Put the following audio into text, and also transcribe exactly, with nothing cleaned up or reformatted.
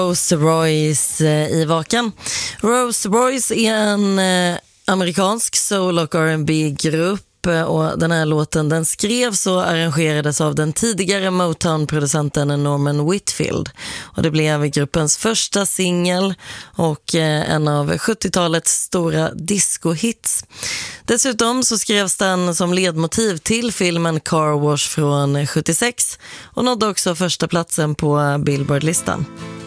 Rose Royce i Vaken. Rose Royce är en eh, amerikansk soul- och R and B-grupp, och den här låten den skrevs och arrangerades av den tidigare Motown-producenten Norman Whitfield. Och det blev gruppens första singel och eh, en av sjuttiotalets stora disco-hits. Dessutom så skrevs den som ledmotiv till filmen Car Wash från sjuttiosex och nådde också första platsen på Billboard-listan.